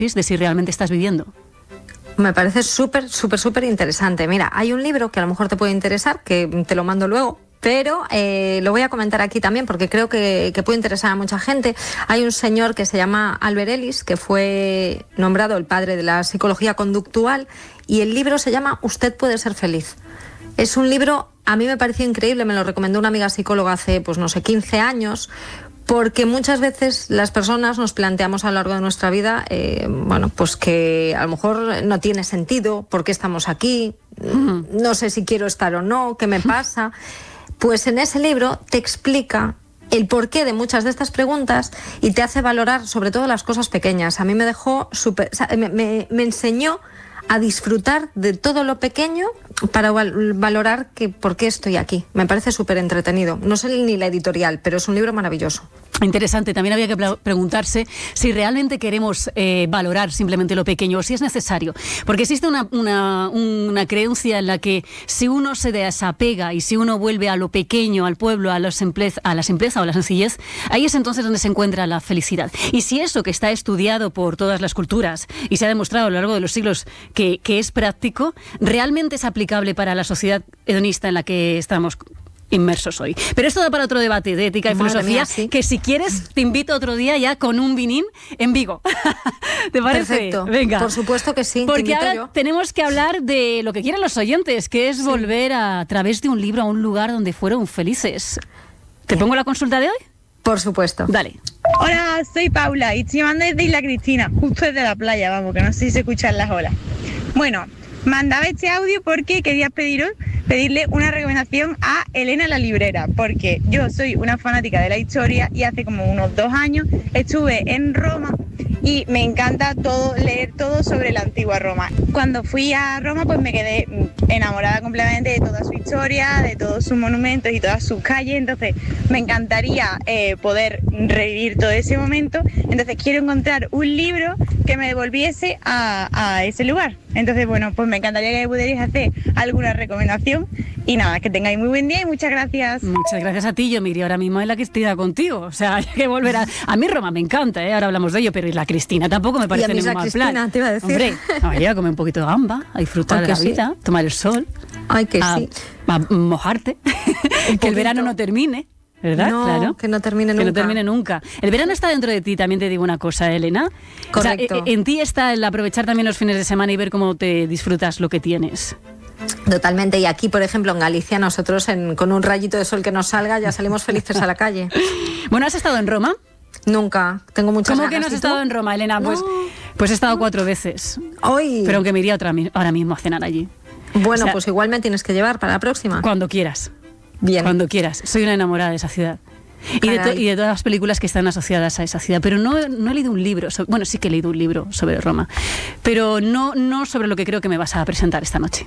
de si realmente estás viviendo. Me parece súper interesante. Mira, hay un libro que a lo mejor te puede interesar, que te lo mando luego, pero lo voy a comentar aquí también porque creo que puede interesar a mucha gente. Hay un señor que se llama Albert Ellis, que fue nombrado el padre de la psicología conductual, y el libro se llama Usted puede ser feliz. Es un libro, a mí me pareció increíble, me lo recomendó una amiga psicóloga hace, 15 años, porque muchas veces las personas nos planteamos a lo largo de nuestra vida, pues que a lo mejor no tiene sentido, ¿por qué estamos aquí? No sé si quiero estar o no, ¿qué me pasa? Pues en ese libro te explica el porqué de muchas de estas preguntas y te hace valorar sobre todo las cosas pequeñas. A mí me dejó me enseñó a disfrutar de todo lo pequeño para valorar por qué estoy aquí. Me parece súper entretenido. No sé ni la editorial, pero es un libro maravilloso. Interesante. También había que preguntarse si realmente queremos valorar simplemente lo pequeño o si es necesario. Porque existe una creencia en la que si uno se desapega y si uno vuelve a lo pequeño, al pueblo, a la simpleza o a la sencillez, ahí es entonces donde se encuentra la felicidad. Y si eso que está estudiado por todas las culturas y se ha demostrado a lo largo de los siglos que es práctico, realmente es aplicable para la sociedad hedonista en la que estamos inmersos hoy. Pero esto da para otro debate de ética y filosofía, mía, sí. Que si quieres te invito otro día ya con un vinín en Vigo. ¿Te parece? Perfecto. Venga. Por supuesto que sí. Porque ahora tenemos que hablar de lo que quieren los oyentes, que es volver a través de un libro a un lugar donde fueron felices. ¿Te pongo la consulta de hoy? Por supuesto. Dale. Hola, soy Paula y estoy llamando desde Isla Cristina, justo desde la playa, vamos, que no sé si se escuchan las olas. Bueno, mandaba este audio porque quería pedirle una recomendación a Elena la librera, porque yo soy una fanática de la historia y hace como unos 2 años estuve en Roma y me encanta leer todo sobre la antigua Roma. Cuando fui a Roma pues me quedé enamorada completamente de toda su historia, de todos sus monumentos y todas sus calles, entonces me encantaría poder revivir todo ese momento, entonces quiero encontrar un libro que me devolviese a ese lugar. Entonces, bueno, pues me encantaría que me pudierais hacer alguna recomendación y nada, que tengáis muy buen día y muchas gracias. Muchas gracias a ti, yo me iría ahora mismo a la Cristina contigo, o sea, hay que volver a mí Roma me encanta, ahora hablamos de ello, pero la Cristina tampoco me parece ningún mal plan. Te iba a decir. Hombre, a comer un poquito de gamba, a disfrutar de la vida, tomar el sol, Ay, que sí. a mojarte, que el verano no termine. ¿Verdad? No, claro. Que no termine nunca. Que no termine nunca. El verano está dentro de ti, también te digo una cosa, Elena. Correcto. O sea, en ti está el aprovechar también los fines de semana y ver cómo te disfrutas lo que tienes. Totalmente. Y aquí, por ejemplo, en Galicia, nosotros con un rayito de sol que nos salga ya salimos felices a la calle. Bueno, ¿has estado en Roma? Nunca. Tengo muchas ganas. ¿Cómo que no has estado en Roma, Elena? No. Pues he estado 4 veces. Hoy. Pero aunque me iría ahora mismo a cenar allí. Bueno, pues igual me tienes que llevar para la próxima. Cuando quieras. Bien. Cuando quieras. Soy una enamorada de esa ciudad. Y de todas las películas que están asociadas a esa ciudad. Pero no he leído un libro. Bueno, sí que he leído un libro sobre Roma. Pero no sobre lo que creo que me vas a presentar esta noche.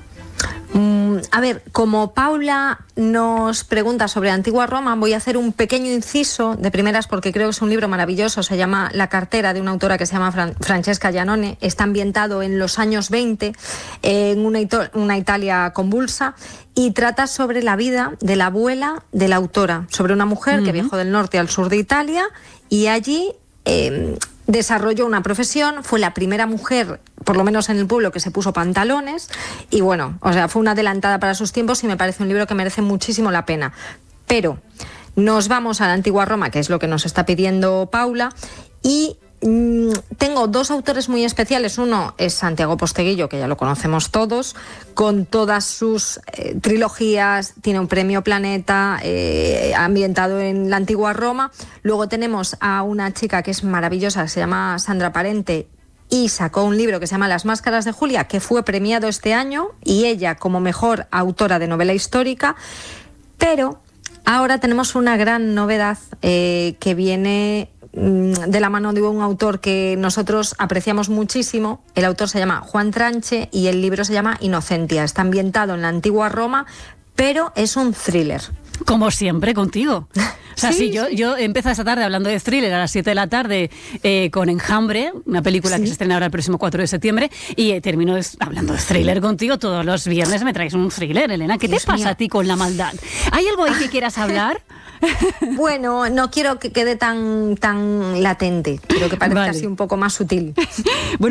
A ver, como Paula nos pregunta sobre Antigua Roma, voy a hacer un pequeño inciso de primeras porque creo que es un libro maravilloso. Se llama La cartera, de una autora que se llama Francesca Giannone. Está ambientado en los años 20, en una Italia convulsa, y trata sobre la vida de la abuela de la autora, sobre una mujer que viajó del norte al sur de Italia y allí desarrolló una profesión, fue la primera mujer, por lo menos en el pueblo, que se puso pantalones y bueno, o sea, fue una adelantada para sus tiempos y me parece un libro que merece muchísimo la pena. Pero nos vamos a la Antigua Roma, que es lo que nos está pidiendo Paula, y tengo 2 autores muy especiales. Uno es Santiago Posteguillo, que ya lo conocemos todos, con todas sus trilogías, tiene un premio Planeta, ambientado en la Antigua Roma. Luego tenemos a una chica que es maravillosa, que se llama Sandra Parente, y sacó un libro que se llama Las máscaras de Julia, que fue premiado este año, y ella como mejor autora de novela histórica. Pero ahora tenemos una gran novedad que viene de la mano de un autor que nosotros apreciamos muchísimo. El autor se llama Juan Tranche y el libro se llama Inocentia. Está ambientado en la Antigua Roma, pero es un thriller. Como siempre contigo. O sea, sí, yo empecé esta tarde hablando de thriller a las 7 de la tarde con Enjambre, una película que se estrena ahora el próximo 4 de septiembre, y termino hablando de thriller contigo. Todos los viernes me traes un thriller, Elena. ¿Qué te pasa a ti con la maldad? ¿Hay algo ahí que quieras hablar? Bueno, no quiero que quede tan latente, quiero que parezca así un poco más sutil. Bueno,